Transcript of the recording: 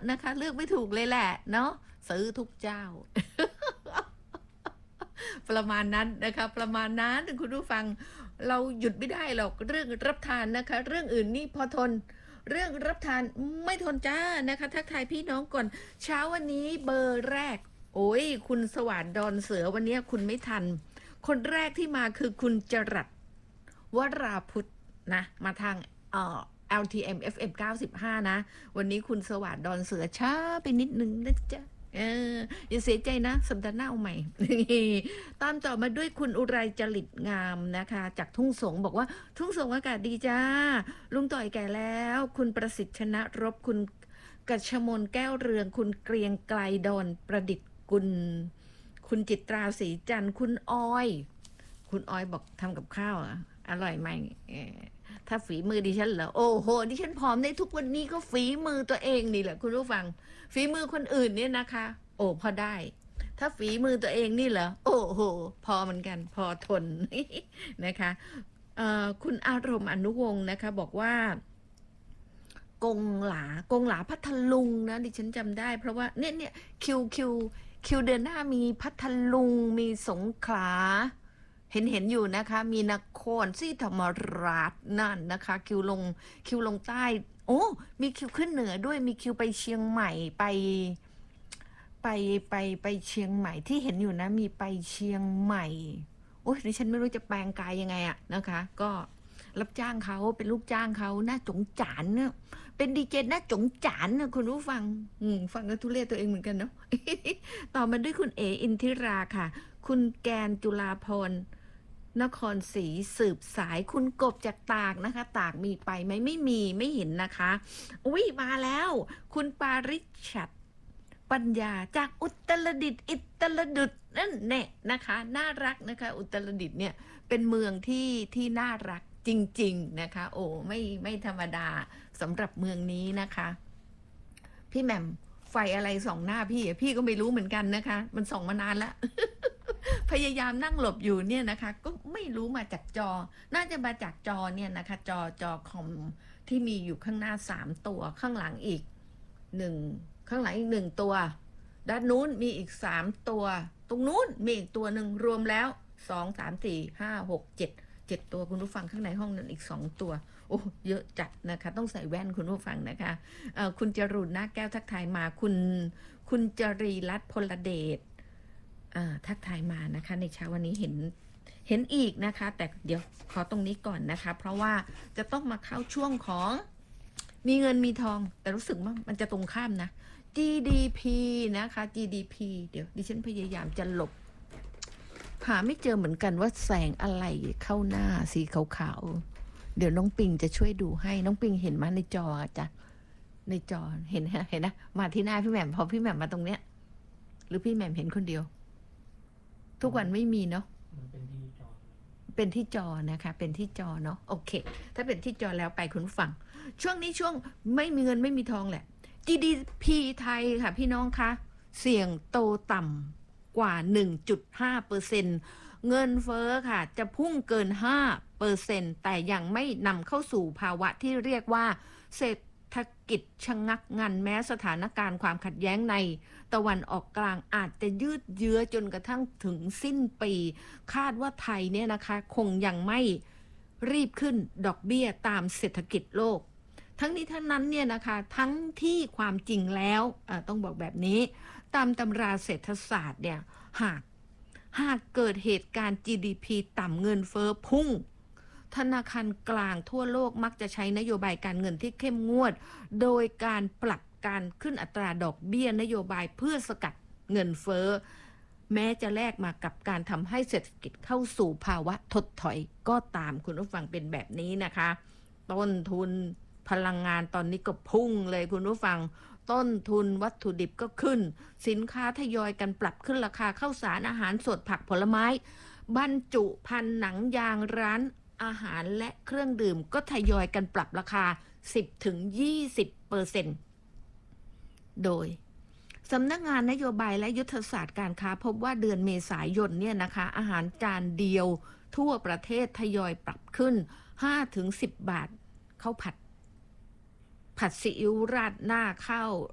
นะคะเลือกไม่ถูกเลยแหละเนาะซื้อทุกเจ้า ประมาณนั้นนะคะประมาณนั้นคุณผู้ฟังเราหยุดไม่ได้หรอกเรื่องรับทานนะคะเรื่องอื่นนี่พอทนเรื่องรับทานไม่ทนจ้านะคะทักทายพี่น้องก่อนเช้าวันนี้เบอร์แรกโอ้ยคุณสวัสดิ์ดอนเสือวันนี้คุณไม่ทันคนแรกที่มาคือคุณจรัสวราพุทธนะมาทางLTM FM 95นะวันนี้คุณสวัสดิ์ดอนเสือช้าไปนิดนึงนะจ๊ะอย่าเสียใจนะสัปดาห์หน้าเอาใหม่ ตามต่อมาด้วยคุณอุไรจริตงามนะคะจากทุ่งสงบอกว่าทุ่งสงอากาศดีจ้าลุงต่อยแก่แล้วคุณประสิทธิ์ชนะรบคุณกัชมนแก้วเรืองคุณเกรียงไกลดอนประดิษฐ์คุณจิตราศรีจันทร์คุณออยบอกทำกับข้าวอร่อยไหมถ้าฝีมือดิฉันเหรอโอ้โหดิฉันผอมได้ทุกวันนี้ก็ฝีมือตัวเองนี่แหละคุณผู้ฟังฝีมือคนอื่นเนี่ยนะคะโอ้พอได้ถ้าฝีมือตัวเองนี่เหรอโอ้โหพอเหมือนกันพอทน นะคะคุณอารมณ์อนุวงศ์นะคะบอกว่ากงหลาพัทลุงนะดิฉันจำได้เพราะว่าเนี่ยคิวเดือนหน้ามีพัทลุงมีสงขลาเห็นอยู่นะคะมีนครศรีธรรมราชนั่นนะคะคิวลงใต้โอ้มีคิวขึ้นเหนือด้วยมีคิวไปเชียงใหม่ไปเชียงใหม่ที่เห็นอยู่นะมีไปเชียงใหม่โอ้ยดิฉันไม่รู้จะแปลงกายยังไงอะนะคะก็รับจ้างเขาเป็นลูกจ้างเขาน่าจงจานเนี่ยเป็นดีเจน่าจงจานนะคุณผู้ฟังฟังก็ทุเรศตัวเองเหมือนกันเนาะ ต่อมาด้วยคุณเออินทิราค่ะคุณแกนจุฬาพรนครศรีสืบสายคุณกบจากตากนะคะตากมีไปไหมไม่มีไม่เห็นนะคะอุ้ยมาแล้วคุณปาริชัดปัญญาจากอุตรดิตถ์นั่นแน่นะคะน่ารักนะคะอุตรดิตถ์เนี่ยเป็นเมืองที่น่ารักจริงๆนะคะโอ้ไม่ธรรมดาสำหรับเมืองนี้นะคะพี่แหม่มไฟอะไรส่องหน้าพี่ก็ไม่รู้เหมือนกันนะคะมันส่องมานานแล้ว พยายามนั่งหลบอยู่เนี่ยนะคะก็ไม่รู้มาจากจอน่าจะมาจากจอเนี่ยนะคะจอคอมที่มีอยู่ข้างหน้า3ตัวข้างหลังอีก1ข้างหลังอีก1ตัวด้านนู้นมีอีก3ตัวตรงนู้นมีอีกตัวหนึ่งรวมแล้ว2 3 4 5 6 7ตัวคุณผู้ฟังข้างในห้องนั้นอีก2ตัวโอ้เยอะจัดนะคะต้องใส่แว่นคุณผู้ฟังนะคะคุณจรุณนาแก้วทักทายมาคุณจรีรัตน์พลเดชทักทายมานะคะในเช้าวันนี้เห็นอีกนะคะแต่เดี๋ยวขอตรงนี้ก่อนนะคะเพราะว่าจะต้องมาเข้าช่วงของมีเงินมีทองแต่รู้สึกว่ามันจะตรงข้ามนะ GDP นะคะ GDP เดี๋ยวดิฉันพยายามจะหลบหาไม่เจอเหมือนกันว่าแสงอะไรเข้าหน้าสีขาวๆเดี๋ยวน้องปิงจะช่วยดูให้น้องปิงเห็นมาในจอจ้ะในจอเห็นนะมาที่หน้าพี่แหม่มพอพี่แหม่มมาตรงเนี้ยหรือพี่แหม่มเห็นคนเดียวทุกวันไม่มีเนาะเป็นที่จอนะคะเป็นที่จอเนาะโอเคถ้าเป็นที่จอแล้วไปคุณฟังช่วงนี้ช่วงไม่มีเงินไม่มีทองแหละ GDP ไทยค่ะพี่น้องคะเสี่ยงโตต่ำกว่า 1.5% เงินเฟ้อค่ะจะพุ่งเกิน 5% แต่ยังไม่นำเข้าสู่ภาวะที่เรียกว่าเศรษฐกิจชะงักงันแม้สถานการณ์ความขัดแย้งในตะวันออกกลางอาจจะยืดเยื้อจนกระทั่งถึงสิ้นปีคาดว่าไทยเนี่ยนะคะคงยังไม่รีบขึ้นดอกเบี้ยตามเศรษฐกิจโลกทั้งนี้ทั้งนั้นเนี่ยนะคะทั้งที่ความจริงแล้วต้องบอกแบบนี้ตามตำราเศรษฐศาสตร์เนี่ยหากเกิดเหตุการณ์ GDP ต่ำเงินเฟ้อพุ่งธนาคารกลางทั่วโลกมักจะใช้นโยบายการเงินที่เข้มงวดโดยการปรับการขึ้นอัตราดอกเบี้ยนโยบายเพื่อสกัดเงินเฟ้อแม้จะแลกมากับการทำให้เศรษฐกิจเข้าสู่ภาวะถดถอยก็ตามคุณผู้ฟังเป็นแบบนี้นะคะต้นทุนพลังงานตอนนี้ก็พุ่งเลยคุณผู้ฟังต้นทุนวัตถุดิบก็ขึ้นสินค้าทยอยกันปรับขึ้นราคาข้าวสารอาหารสดผักผลไม้บรรจุภัณฑ์หนังยางร้านอาหารและเครื่องดื่มก็ทยอยกันปรับราคา 10-20% โดยสำนักงานนโยบายและยุทธศาสตร์การค้าพบว่าเดือนเมษายนเนี่ยนะคะอาหารจานเดียวทั่วประเทศทยอยปรับขึ้น 5-10 บาทข้าวผัดซีอิ๊วราดหน้าข้าว